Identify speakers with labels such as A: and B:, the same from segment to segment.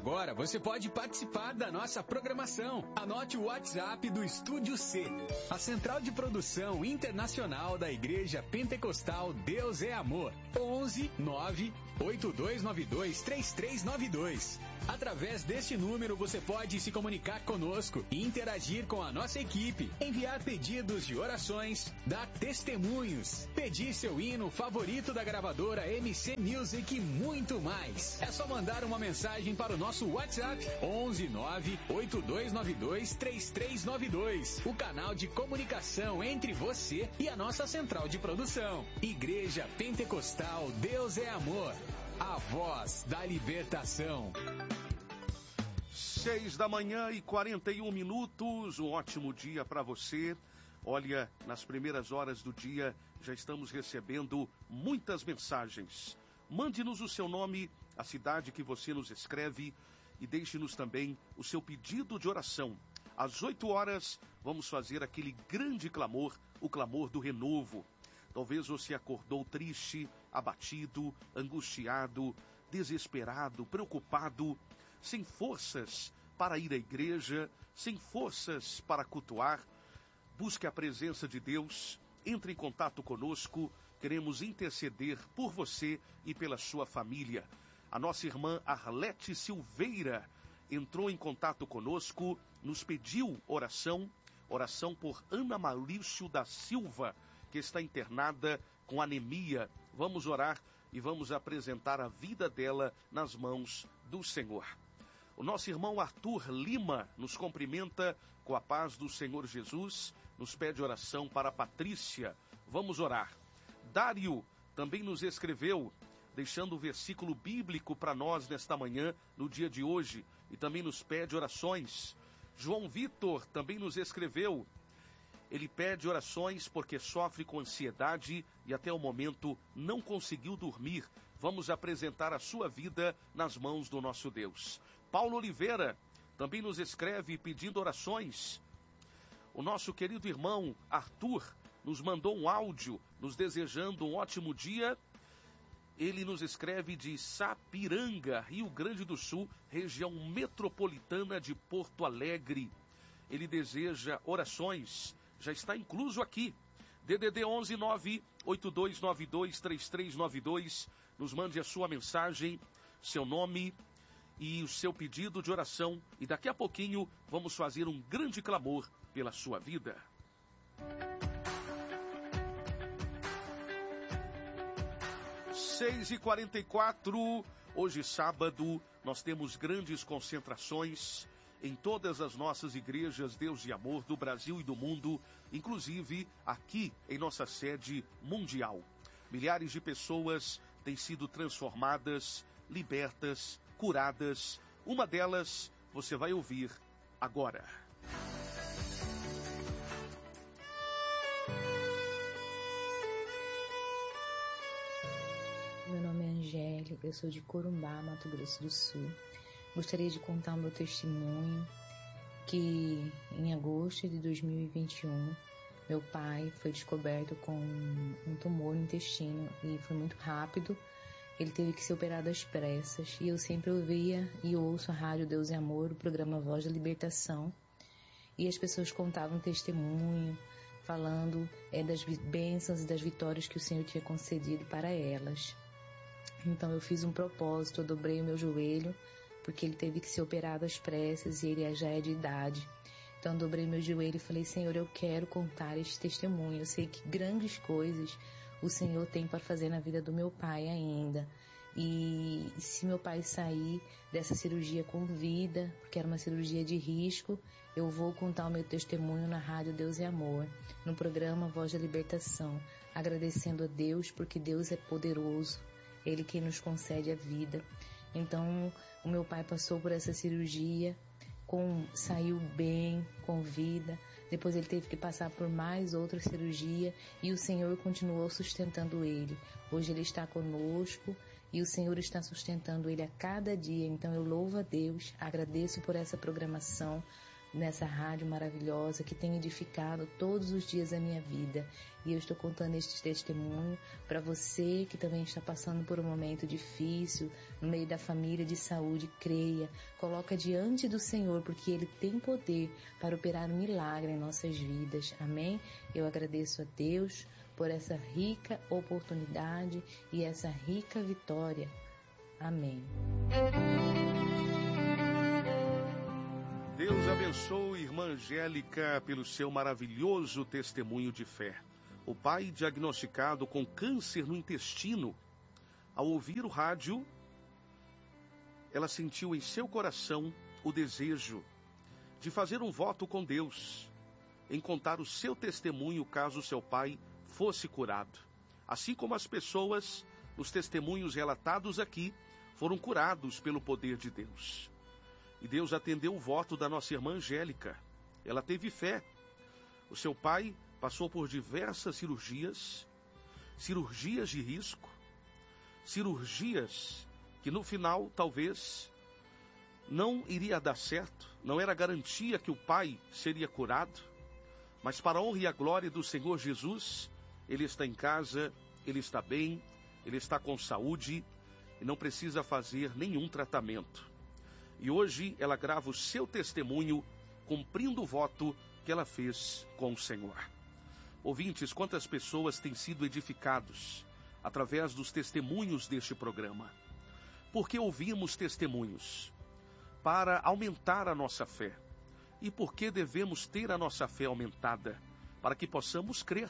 A: agora você pode participar da nossa programação. Anote o WhatsApp do Estúdio C, a central de produção internacional da Igreja Pentecostal Deus é Amor. 11 9 8292 3392. Através deste número você pode se comunicar conosco e interagir com a nossa equipe, enviar pedidos de orações, dar testemunhos, pedir seu hino favorito da gravadora MC Music e muito mais. É só mandar uma mensagem para o nosso WhatsApp 11 9 8292 3392. O canal de comunicação entre você e a nossa central de produção. Igreja Pentecostal Deus é Amor. A voz da libertação.
B: 6h41. Um ótimo dia para você. Olha, nas primeiras horas do dia já estamos recebendo muitas mensagens. Mande-nos o seu nome, a cidade que você nos escreve e deixe-nos também o seu pedido de oração. Às 8 horas vamos fazer aquele grande clamor, o clamor do renovo. Talvez você acordou triste, abatido, angustiado, desesperado, preocupado, sem forças para ir à igreja, sem forças para cultuar. Busque a presença de Deus, entre em contato conosco, queremos interceder por você e pela sua família. A nossa irmã Arlete Silveira entrou em contato conosco, nos pediu oração por Ana Maurício da Silva, que está internada com anemia. Vamos orar e vamos apresentar a vida dela nas mãos do Senhor. O nosso irmão Arthur Lima nos cumprimenta com a paz do Senhor Jesus, nos pede oração para a Patrícia. Vamos orar. Dário também nos escreveu, deixando o versículo bíblico para nós nesta manhã, no dia de hoje, e também nos pede orações. João Vitor também nos escreveu. Ele pede orações porque sofre com ansiedade e até o momento não conseguiu dormir. Vamos apresentar a sua vida nas mãos do nosso Deus. Paulo Oliveira também nos escreve pedindo orações. O nosso querido irmão Arthur nos mandou um áudio nos desejando um ótimo dia. Ele nos escreve de Sapiranga, Rio Grande do Sul, região metropolitana de Porto Alegre. Ele deseja orações. Já está incluso aqui. DDD 11 9 8292 3392. Nos mande a sua mensagem, seu nome e o seu pedido de oração. E daqui a pouquinho vamos fazer um grande clamor pela sua vida. 6h44. Hoje, sábado, nós temos grandes concentrações em todas as nossas igrejas Deus e Amor do Brasil e do mundo, inclusive aqui em nossa sede mundial. Milhares de pessoas têm sido transformadas, libertas, curadas. Uma delas você vai ouvir agora.
C: Meu nome é Angélica, eu sou de Corumbá, Mato Grosso do Sul. Gostaria de contar o meu testemunho, que em agosto de 2021, meu pai foi descoberto com um tumor no intestino e foi muito rápido. Ele teve que ser operado às pressas e eu sempre ouvia e ouço a rádio Deus é Amor, o programa Voz da Libertação, e as pessoas contavam testemunho, falando das bênçãos e das vitórias que o Senhor tinha concedido para elas. Então eu fiz um propósito, eu dobrei o meu joelho, porque ele teve que ser operado às pressas e ele já é de idade. Então eu dobrei meu joelho e falei, Senhor, eu quero contar este testemunho. Eu sei que grandes coisas o Senhor tem para fazer na vida do meu pai ainda. E se meu pai sair dessa cirurgia com vida, porque era uma cirurgia de risco, eu vou contar o meu testemunho na rádio Deus é Amor, no programa Voz da Libertação, agradecendo a Deus, porque Deus é poderoso, Ele quem nos concede a vida. Então, o meu pai passou por essa cirurgia, saiu bem, com vida. Depois ele teve que passar por mais outra cirurgia e o Senhor continuou sustentando ele. Hoje ele está conosco e o Senhor está sustentando ele a cada dia. Então eu louvo a Deus, agradeço por essa programação, nessa rádio maravilhosa que tem edificado todos os dias a minha vida. E eu estou contando este testemunho para você que também está passando por um momento difícil, no meio da família, de saúde. Creia, coloca diante do Senhor, porque Ele tem poder para operar um milagre em nossas vidas. Amém? Eu agradeço a Deus por essa rica oportunidade e essa rica vitória. Amém.
B: Deus abençoe irmã Angélica pelo seu maravilhoso testemunho de fé. O pai diagnosticado com câncer no intestino, ao ouvir o rádio, ela sentiu em seu coração o desejo de fazer um voto com Deus, em contar o seu testemunho caso seu pai fosse curado. Assim como as pessoas, nos testemunhos relatados aqui, foram curados pelo poder de Deus. E Deus atendeu o voto da nossa irmã Angélica. Ela teve fé. O seu pai passou por diversas cirurgias de risco, cirurgias que no final talvez não iria dar certo, não era garantia que o pai seria curado, mas para a honra e a glória do Senhor Jesus, ele está em casa, ele está bem, ele está com saúde e não precisa fazer nenhum tratamento. E hoje ela grava o seu testemunho, cumprindo o voto que ela fez com o Senhor. Ouvintes, quantas pessoas têm sido edificados através dos testemunhos deste programa? Porque ouvimos testemunhos para aumentar a nossa fé. E por que devemos ter a nossa fé aumentada? Para que possamos crer.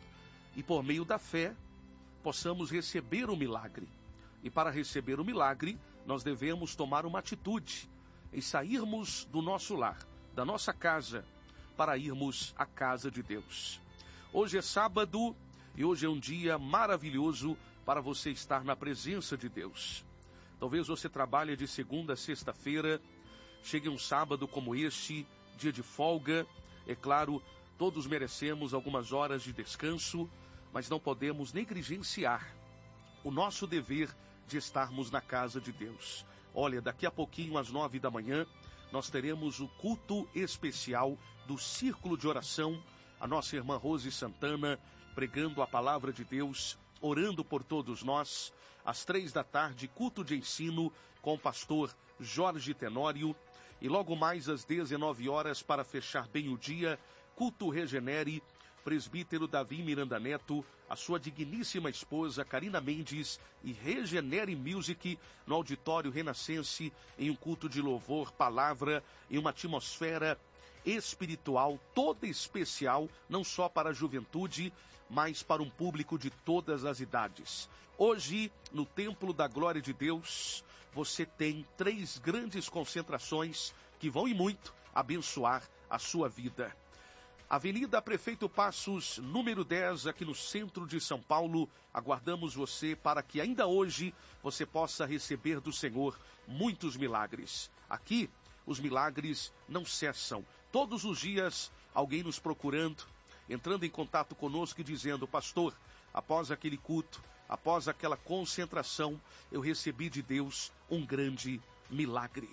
B: E por meio da fé, possamos receber o milagre. E para receber o milagre, nós devemos tomar uma atitude em sairmos do nosso lar, da nossa casa, para irmos à casa de Deus. Hoje é sábado e hoje é um dia maravilhoso para você estar na presença de Deus. Talvez você trabalhe de segunda a sexta-feira, chegue um sábado como este, dia de folga. É claro, todos merecemos algumas horas de descanso, mas não podemos negligenciar o nosso dever de estarmos na casa de Deus. Olha, daqui a pouquinho, às 9 da manhã, nós teremos o culto especial do Círculo de Oração, a nossa irmã Rose Santana, pregando a palavra de Deus, orando por todos nós. Às 3 da tarde, culto de ensino com o pastor Jorge Tenório. E logo mais às 19 horas, para fechar bem o dia, culto Regenere, presbítero Davi Miranda Neto, a sua digníssima esposa Karina Mendes e Regenere Music no Auditório Renascense, em um culto de louvor, palavra, em uma atmosfera espiritual toda especial, não só para a juventude, mas para um público de todas as idades. Hoje, no Templo da Glória de Deus, você tem 3 grandes concentrações que vão e muito abençoar a sua vida. Avenida Prefeito Passos, número 10, aqui no centro de São Paulo. Aguardamos você para que ainda hoje você possa receber do Senhor muitos milagres. Aqui, os milagres não cessam. Todos os dias, alguém nos procurando, entrando em contato conosco e dizendo: pastor, após aquele culto, após aquela concentração, eu recebi de Deus um grande milagre.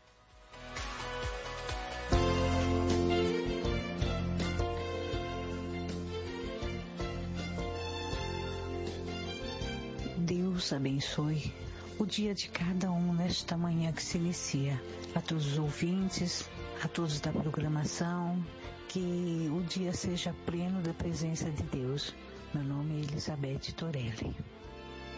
D: Deus abençoe o dia de cada um nesta manhã que se inicia. A todos os ouvintes, a todos da programação, que o dia seja pleno da presença de Deus. Meu nome é Elizabeth Torelli.